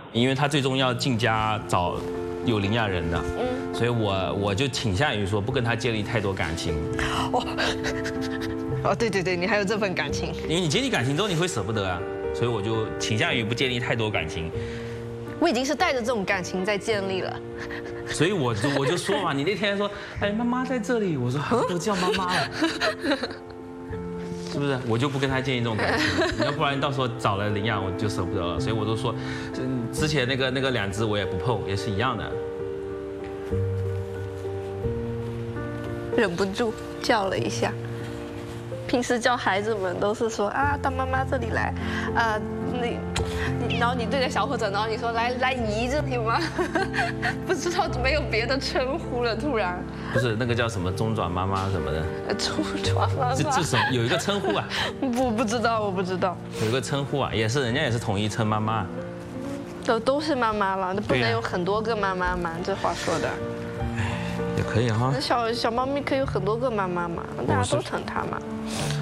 因为他最终要进家找有领养人的，所以我就倾向于说不跟他建立太多感情。 哦，对，你还有这份感情， 因为你建立感情之后你会舍不得啊，所以我就倾向于不建立太多感情。 我已经是带着这种感情在建立了。 所以我就说嘛，你那天说，哎，妈妈在这里，我说都叫妈妈了，是不是？我就不跟他建立这种感情，要不然到时候找了领养我就舍不得了。所以我都说，之前那个2只我也不碰，也是一样的。 忍不住叫了一下。平时教孩子们都是说啊，到妈妈这里来，然后你对着小伙子，然后你说来姨这里吗？不知道没有别的称呼了，突然。 不是那个叫什么中转妈妈什么的。 中转妈妈。 这什么有一个称呼啊？ 我不知道，我不知道。 有一个称呼啊，人家也是统一称妈妈。 都是妈妈了，那不能有很多个妈妈吗？这话说的。 也可以哈。 小猫咪可以有很多个妈妈嘛，大家都疼它嘛。